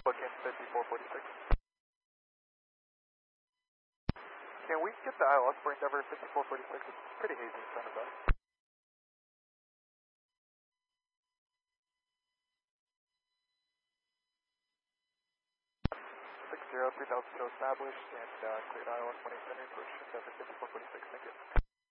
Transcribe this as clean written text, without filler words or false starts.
Booking 5446. Can we get the ILS for Endeavor 5446? It's pretty hazy in front of us. 60, 3000 established, and cleared ILS 18 center, approach Endeavor 5446, thank you.